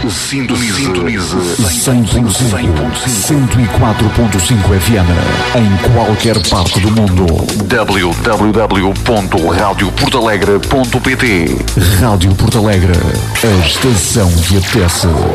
Sintonize 100.5 FM em qualquer parte do mundo. www.radioportalegre.pt. Rádio Porto Alegre, a estação que apetece.